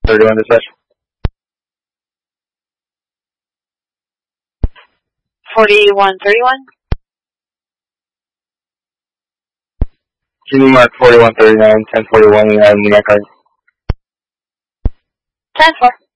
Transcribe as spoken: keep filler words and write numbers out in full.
thirty-one dispatch. forty-one thirty-one. Can you mark forty-one thirty-nine, ten forty-one, and add me my card? ten four.